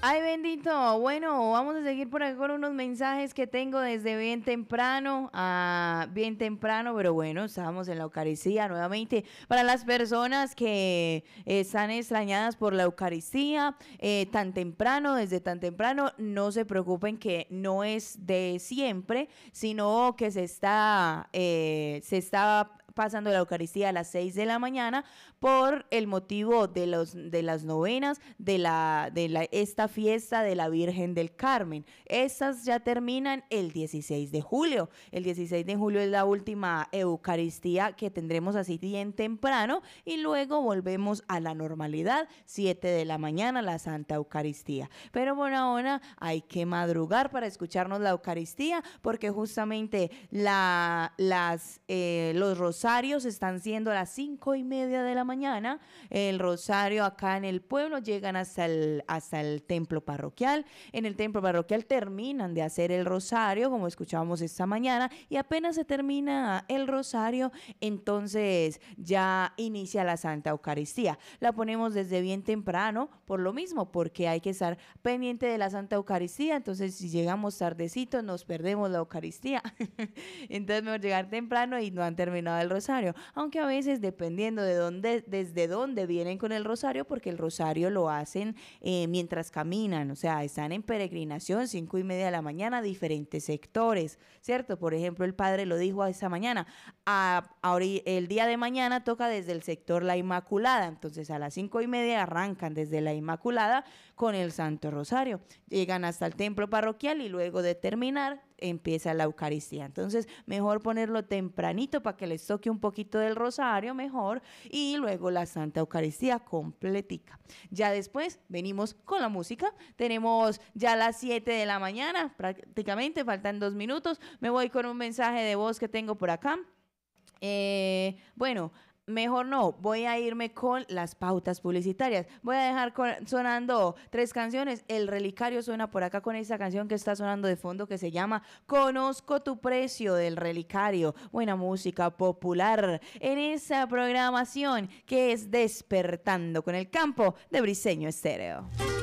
Ay, bendito. Bueno, vamos a seguir por acá con unos mensajes que tengo desde bien temprano, pero bueno, estábamos en la Eucaristía nuevamente. Para las personas que están extrañadas por la Eucaristía, desde tan temprano, no se preocupen que no es de siempre, sino que se está pasando la Eucaristía a las 6 de la mañana por el motivo de las novenas esta fiesta de la Virgen del Carmen. Estas ya terminan el 16 de julio. El 16 de julio es la última Eucaristía que tendremos así bien temprano y luego volvemos a la normalidad, 7 de la mañana, la Santa Eucaristía. Pero bueno, ahora hay que madrugar para escucharnos la Eucaristía porque justamente los rosarios están siendo a las 5:30 de la mañana. El rosario acá en el pueblo llegan hasta el templo parroquial. En el templo parroquial terminan de hacer el rosario, como escuchábamos esta mañana, y apenas se termina el rosario, entonces ya inicia la Santa Eucaristía. La ponemos desde bien temprano, por lo mismo, porque hay que estar pendiente de la Santa Eucaristía. Entonces, si llegamos tardecito, nos perdemos la Eucaristía. Entonces, mejor llegar temprano y no han terminado el rosario, aunque a veces dependiendo desde dónde vienen con el rosario, porque el rosario lo hacen mientras caminan, o sea, están en peregrinación, 5:30 de la mañana, diferentes sectores, ¿cierto? Por ejemplo, el padre lo dijo esta mañana, el día de mañana toca desde el sector La Inmaculada, entonces a las 5:30 arrancan desde La Inmaculada con el Santo Rosario, llegan hasta el templo parroquial y luego de terminar empieza la Eucaristía. Entonces, mejor ponerlo tempranito para que les toque un poquito del rosario, mejor, y luego la Santa Eucaristía completica. Ya después venimos con la música. Tenemos ya las 7 de la mañana, prácticamente, faltan 2 minutos. Me voy con un mensaje de voz que tengo por acá. Bueno, mejor no, voy a irme con las pautas publicitarias. Voy a dejar sonando 3 canciones. El Relicario suena por acá con esa canción que está sonando de fondo que se llama Conozco tu precio, del Relicario. Buena música popular en esa programación que es Despertando con el Campo de Briseño Estéreo.